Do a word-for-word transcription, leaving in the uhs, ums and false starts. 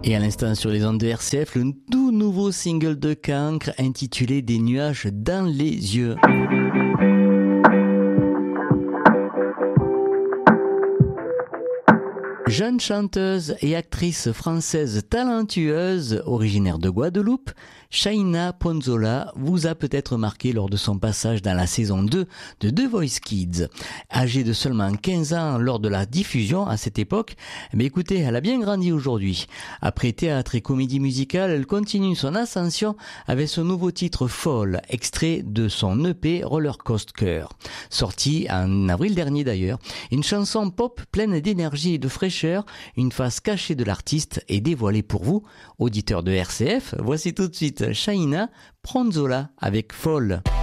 Et à l'instant sur les ondes de R C F, le tout nouveau single de Cancre intitulé Des nuages dans les yeux. Jeune chanteuse et actrice française talentueuse, originaire de Guadeloupe, Shaina Ponzola vous a peut-être marqué lors de son passage dans la saison deux de The Voice Kids. Âgée de seulement quinze ans lors de la diffusion à cette époque, mais écoutez, elle a bien grandi aujourd'hui. Après théâtre et comédie musicale, elle continue son ascension avec son nouveau titre Fall, extrait de son E P Roller Coaster, sorti en avril dernier d'ailleurs. Une chanson pop pleine d'énergie et de fraîcheur, une face cachée de l'artiste est dévoilée pour vous, auditeurs de R C F. Voici tout de suite Shaina Ponzola avec Fall.